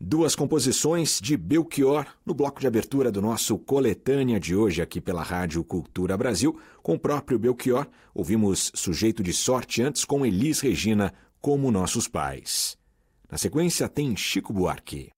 Duas composições de Belchior no bloco de abertura do nosso Coletânea de hoje aqui pela Rádio Cultura Brasil. Com o próprio Belchior, ouvimos Sujeito de Sorte antes com Elis Regina, Como Nossos Pais. Na sequência tem Chico Buarque.